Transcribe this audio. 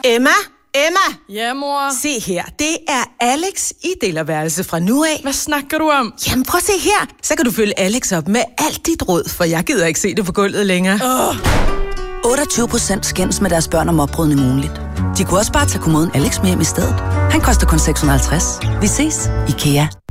Emma? Ja, mor? Se her, det er Alex i delerværelse fra nu af. Hvad snakker du om? Jamen, prøv at se her. Så kan du følge Alex op med alt dit råd, for jeg gider ikke se det på gulvet længere. 28% skændes med deres børn om opbrydning ugenligt. De kunne også bare tage kommoden Alex med hjem i stedet. Han koster kun 650. Vi ses, IKEA.